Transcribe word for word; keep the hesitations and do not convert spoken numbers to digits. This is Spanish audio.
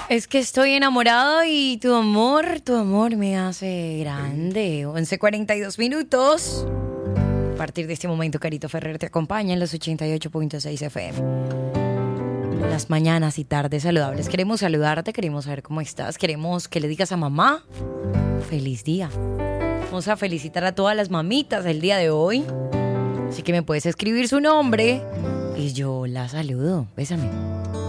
Es que estoy enamorado y tu amor, tu amor me hace grande. once cuarenta y dos minutos. A partir de este momento, Carito Ferrer te acompaña en los ochenta y ocho punto seis F M. Las mañanas y tardes saludables. Queremos saludarte, queremos saber cómo estás. Queremos que le digas a mamá, feliz día. Vamos a felicitar a todas las mamitas el día de hoy. Así que me puedes escribir su nombre y yo la saludo. Bésame.